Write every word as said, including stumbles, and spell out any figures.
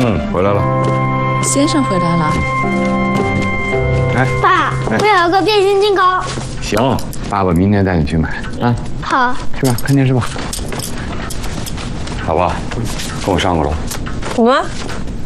嗯，回来了。 先生回来了。 哎，爸，我要个变形金刚。 行，爸爸明天带你去买啊。 好， 去吧，看电视吧。老婆，跟我上个楼。 什么？